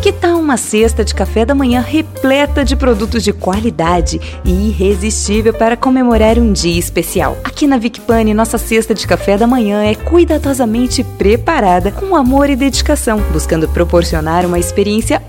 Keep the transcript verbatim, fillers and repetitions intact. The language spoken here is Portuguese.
Que tal uma cesta de café da manhã repleta de produtos de qualidade e irresistível para comemorar um dia especial? Aqui na Vicpani, nossa cesta de café da manhã é cuidadosamente preparada com amor e dedicação, buscando proporcionar uma experiência